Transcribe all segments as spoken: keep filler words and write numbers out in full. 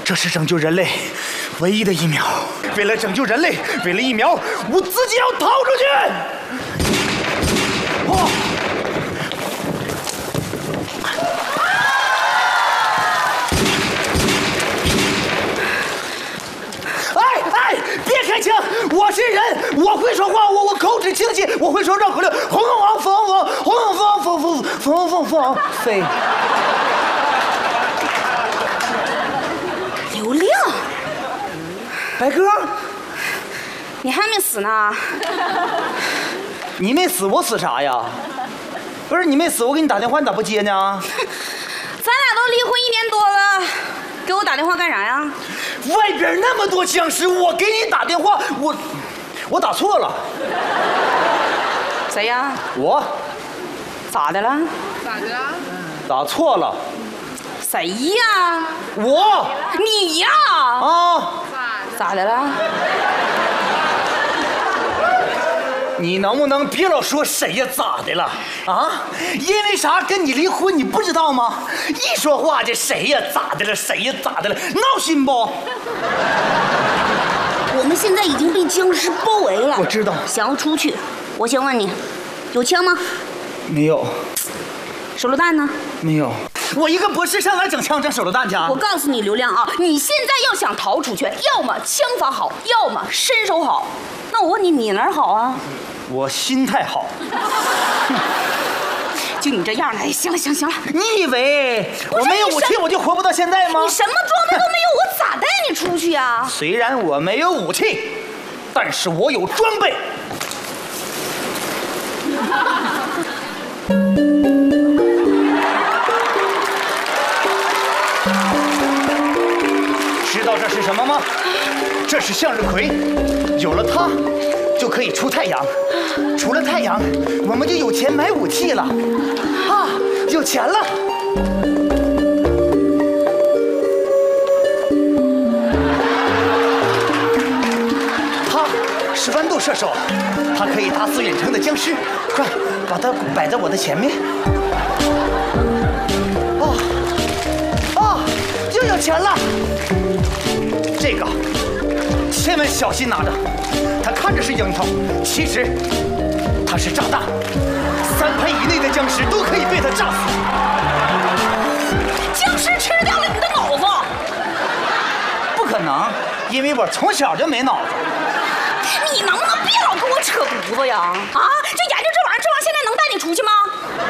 这是拯救人类唯一的疫苗。为了拯救人类，为了疫苗，我自己要逃出去。哦。别开枪！我是人，我会说话，我我口齿清晰，我会说绕口令。红红黄风风，红红风风风风风风飞。 刘亮， 白鸽， 你还没死呢？ 你没死，我死啥呀？不是你没死，我给你打电话，你咋不接呢？ 咱俩都离婚一年多了，给我打电话干啥呀？ 外边那么多僵尸，我给你打电话，我我打错了。 谁呀？ 我。 咋的了？ 咋的了？ 打错了。 谁呀？ 我。 你呀？ 啊。 咋的了？ 你能不能别老说谁呀咋的了啊？因为啥跟你离婚你不知道吗？一说话这谁呀咋的了，谁呀咋的了，闹心不？ 我们现在已经被僵尸包围了。 我知道。 想要出去，我先问你，有枪吗？ 没有。 手榴弹呢？ 没有。我一个博士上哪整枪整手榴弹去啊？ 我告诉你，刘亮啊，你现在要想逃出去，要么枪法好，要么身手好。那我问你，你哪儿好啊？ 我心态好。 就你这样的，哎，行了行了行了。 你以为我没有武器我就活不到现在吗？ 你什么装备都没有，我咋带你出去呀？ 虽然我没有武器，但是我有装备。知道这是什么吗？这是向日葵，有了它，就可以出太阳。除了太阳，我们就有钱买武器了。啊，有钱了！它是豌豆射手，它可以打死远程的僵尸。快，把它摆在我的前面。哦，哦，又有钱了！这个千万小心拿着，它看着是樱桃，其实它是炸弹，三拍以内的僵尸都可以被它炸死。 僵尸吃掉了你的脑子？ 不可能，因为我从小就没脑子。 你能不能别老跟我扯犊子呀？啊，就研究这玩意儿，这玩意儿现在能带你出去吗？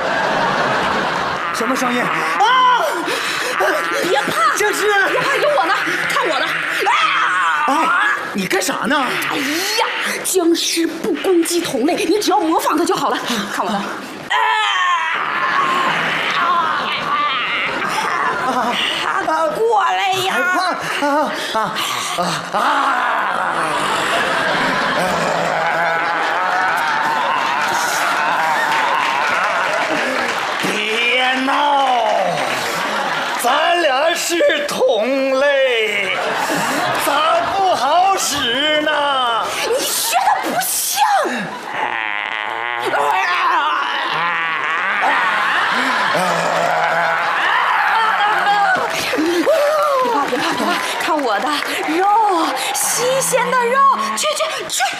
什么声音啊？ 别怕， 僵尸， 别怕，有我呢，看我的！ 哎，你干啥呢？ 哎呀，僵尸不攻击同类，你只要模仿它就好了。看我的！啊，过来呀！ 啊啊啊啊啊！别闹，咱俩是同类，咋不好使呢？ 你学的不像。别怕别怕别怕，看我的肉，新鲜的肉，去去去！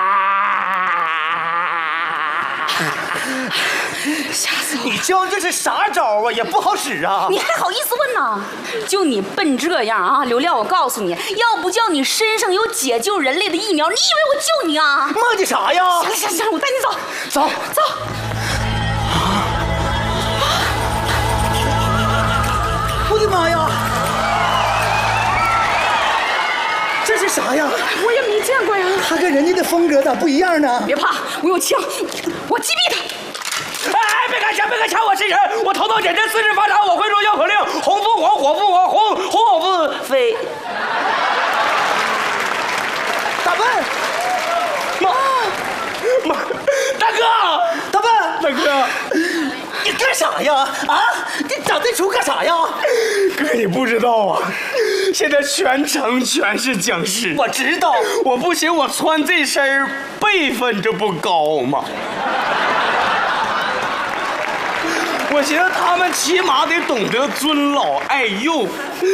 吓死我！ 你教这是啥招啊？也不好使啊！ 你还好意思问呢？就你笨这样啊，刘亮，我告诉你，要不叫你身上有解救人类的疫苗，你以为我救你啊？ 磨叽啥呀？ 行了行了行了，我带你走， 走走。 我的妈呀！这是啥呀？ 我也没见过呀。 他跟人家的风格咋不一样呢？ 别怕，我有枪，我击毙他。 哎，别开枪，别开枪！我是人，我头脑简单，四肢发达，我会说绕口令：红凤凰，火凤凰，红红火凤飞。 大笨， 妈妈，大哥， 大笨， 大哥， 你干啥呀？啊，你整这出干啥呀？ 哥，你不知道啊，现在全城全是僵尸。 我知道， 我不行，我穿这身辈分这不高吗？我寻思他们起码得懂得尊老爱幼。